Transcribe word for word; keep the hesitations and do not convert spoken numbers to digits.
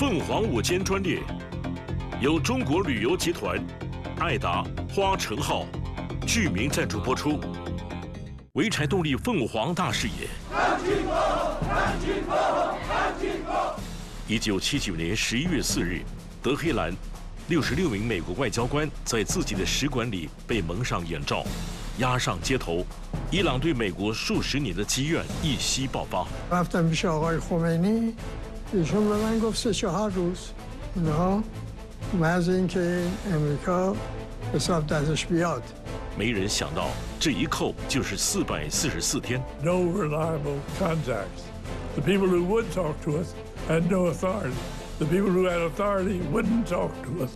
凤凰午间专列，由中国旅游集团、爱达、花城号剧名赞助播出。潍柴动力凤凰大视野。一九七九年十一月四日，德黑兰六十六名美国外交官在自己的使馆里被蒙上眼罩，押上街头。伊朗对美国数十年的积怨一夕爆发。 رفتم پیش آقای خمینی ایشون به من گفت سه چهار روز اینها محض اینکه امریکا حساب دستش بیاد。 没人想到这一扣就是四百四十四天。 No reliable contacts. The people who would talk to us had no authority. The people who had authority wouldn't talk to us.